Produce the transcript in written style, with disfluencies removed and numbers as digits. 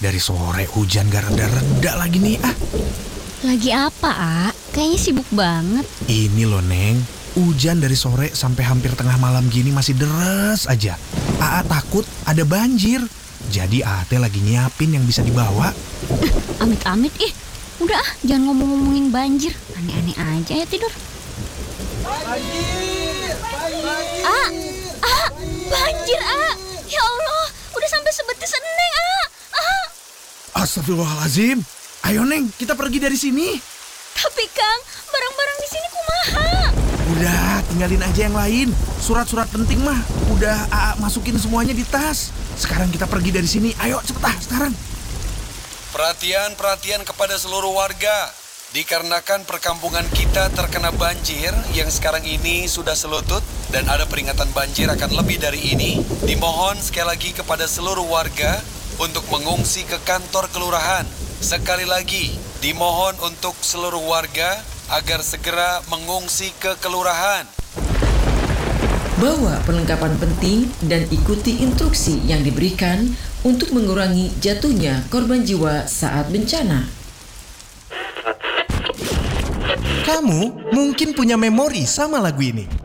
Dari sore hujan gak reda-reda lagi nih. Lagi apa, A? Kayaknya sibuk banget. Ini loh, Neng. Hujan dari sore sampai hampir tengah malam gini masih deres aja. Aa takut ada banjir. Jadi Aa teh lagi nyiapin yang bisa dibawa. Amit-amit, Udah jangan ngomong-ngomongin banjir. Aneh-aneh aja ya tidur. Banjir! Banjir, A! Ya Allah, udah sampai sebetis Neng, A! Astagfirullahaladzim. Ayo, Neng, kita pergi dari sini. Tapi Kang, barang-barang di sini kumaha? Udah, tinggalin aja yang lain. Surat-surat penting mah udah Aa masukin semuanya di tas. Sekarang kita pergi dari sini. Ayo, cepet sekarang. Perhatian kepada seluruh warga. Dikarenakan perkampungan kita terkena banjir yang sekarang ini sudah selutut dan ada peringatan banjir akan lebih dari ini, dimohon sekali lagi kepada seluruh warga untuk mengungsi ke kantor kelurahan. Sekali lagi, dimohon untuk seluruh warga agar segera mengungsi ke kelurahan. Bawa perlengkapan penting dan ikuti instruksi yang diberikan untuk mengurangi jatuhnya korban jiwa saat bencana. Kamu mungkin punya memori sama lagu ini.